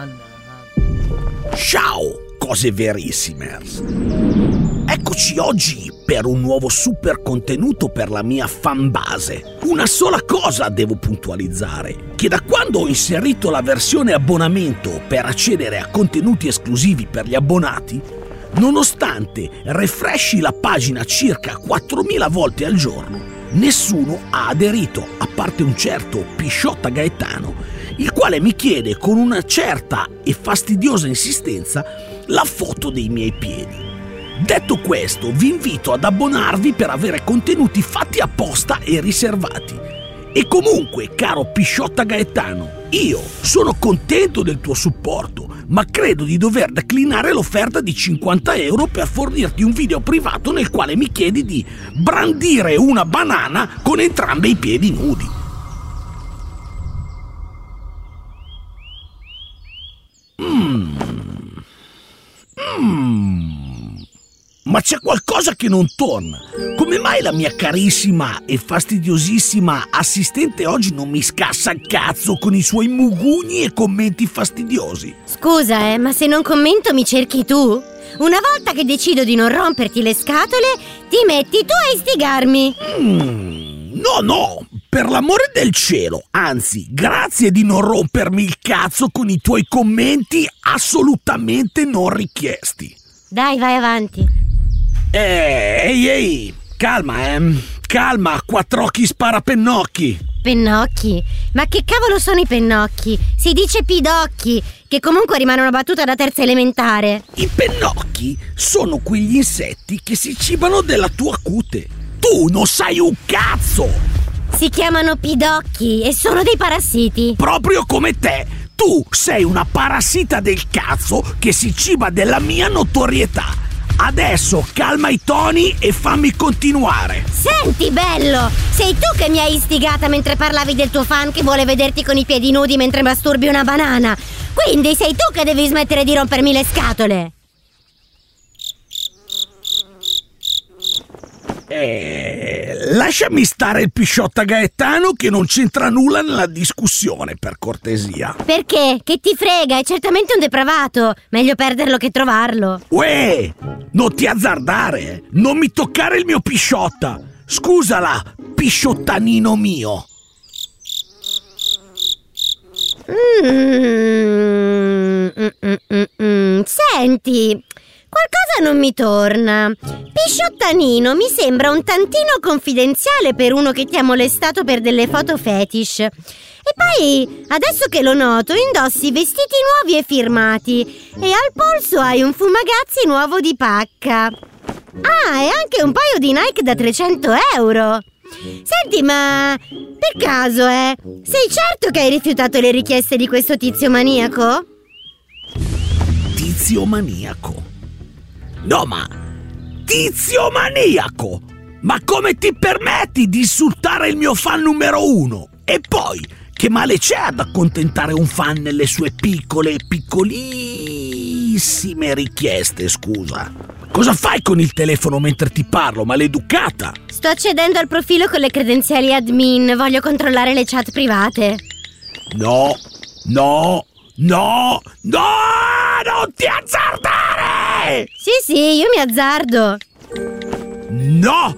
Ciao, cose verissimers. Eccoci oggi per un nuovo super contenuto per la mia fanbase. Una sola cosa devo puntualizzare, che da quando ho inserito la versione abbonamento per accedere a contenuti esclusivi per gli abbonati, nonostante refreshi la pagina circa 4.000 volte al giorno, nessuno ha aderito, a parte un certo Pisciotta Gaetano, il quale mi chiede con una certa e fastidiosa insistenza la foto dei miei piedi. Detto questo, vi invito ad abbonarvi per avere contenuti fatti apposta e riservati. E comunque, caro Pisciotta Gaetano, io sono contento del tuo supporto, ma credo di dover declinare l'offerta di 50 euro per fornirti un video privato nel quale mi chiedi di brandire una banana con entrambi i piedi nudi. Ma c'è qualcosa che non torna. Come mai la mia carissima e fastidiosissima assistente oggi non mi scassa il cazzo con i suoi mugugni e commenti fastidiosi? Scusa, ma se non commento mi cerchi tu? Una volta che decido di non romperti le scatole, ti metti tu a istigarmi. No, per l'amore del cielo. Anzi, grazie di non rompermi il cazzo con i tuoi commenti assolutamente non richiesti. Dai, vai avanti. Ehi, calma, calma, quattr'occhi sparapennocchi. Pennocchi? Ma che cavolo sono i pennocchi? Si dice pidocchi, che comunque rimane una battuta da terza elementare. I pennocchi sono quegli insetti che si cibano della tua cute. Tu non sai un cazzo! Si chiamano pidocchi e sono dei parassiti. Proprio come te, tu sei una parassita del cazzo che si ciba della mia notorietà. Adesso calma i toni e fammi continuare. Senti, bello, sei tu che mi hai istigata mentre parlavi del tuo fan che vuole vederti con i piedi nudi mentre masturbi una banana. Quindi sei tu che devi smettere di rompermi le scatole. Lasciami stare il Pisciotta Gaetano che non c'entra nulla nella discussione, per cortesia. Perché? Che ti frega, è certamente un depravato. Meglio perderlo che trovarlo. Uè, non ti azzardare, non mi toccare il mio Pisciotta. Scusala, pisciottanino mio. Senti, qualcosa non mi torna. Pisciottanino mi sembra un tantino confidenziale per uno che ti ha molestato per delle foto fetish. E poi, adesso che lo noto, indossi vestiti nuovi e firmati e al polso hai un fumagazzi nuovo di pacca. Ah, e anche un paio di Nike da 300 euro. Senti, ma per caso, sei certo che hai rifiutato le richieste di questo tizio maniaco? Tizio maniaco? No, ma tizio maniaco! Ma come ti permetti di insultare il mio fan numero 1? E poi, che male c'è ad accontentare un fan nelle sue piccolissime richieste, scusa? Cosa fai con il telefono mentre ti parlo, maleducata? Sto accedendo al profilo con le credenziali admin, voglio controllare le chat private. No, non ti azzardare! Sì, io mi azzardo. No,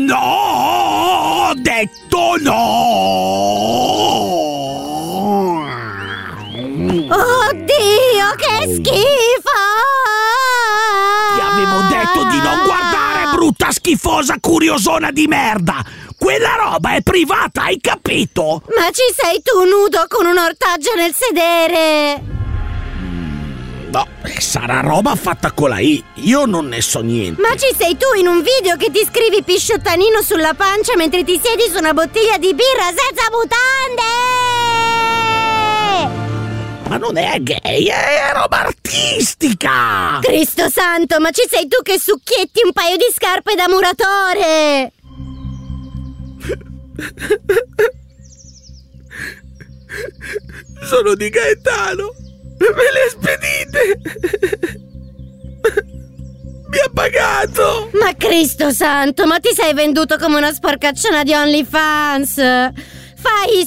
ho detto no! Oddio, che schifo! Ti avevo detto di non guardare, brutta schifosa curiosona di merda! Quella roba è privata, hai capito? Ma ci sei tu nudo con un ortaggio nel sedere! No, sarà roba fatta con la I, io non ne so niente. Ma ci sei tu in un video che ti scrivi pisciottanino sulla pancia mentre ti siedi su una bottiglia di birra senza mutande! Ma non è gay, è roba artistica! Cristo santo, ma ci sei tu che succhietti un paio di scarpe da muratore! Sono di Gaetano! Me le spedite! Mi ha pagato! Ma Cristo santo, ma ti sei venduto come una sporcacciona di OnlyFans! Fai